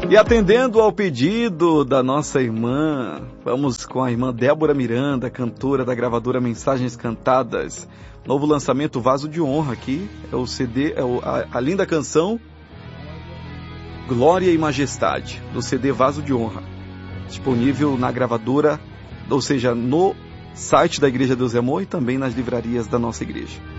E atendendo ao pedido da nossa irmã, vamos com a irmã Débora Miranda, cantora da gravadora Mensagens Cantadas. Novo lançamento Vaso de Honra aqui, é o CD, a linda canção Glória e Majestade, do CD Vaso de Honra. Disponível na gravadora, ou seja, no site da Igreja Deus é Amor e também nas livrarias da nossa igreja.